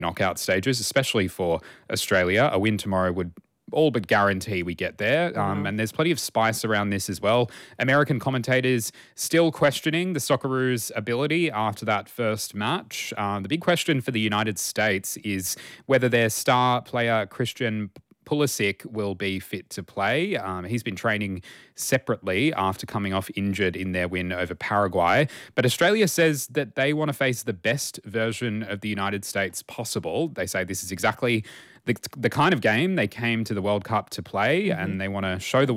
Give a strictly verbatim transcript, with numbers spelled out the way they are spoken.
knockout stages, especially for Australia. A win tomorrow would all but guarantee we get there. Um, Mm-hmm. and there's plenty of spice around this as well. American commentators still questioning the Socceroos' ability after that first match. Um, the big question for the United States is whether their star player, Christian Pulisic, will be fit to play. Um, he's been training separately after coming off injured in their win over Paraguay. But Australia says that they want to face the best version of the United States possible. They say this is exactly the, the kind of game they came to the World Cup to play, Mm-hmm. and they want to show the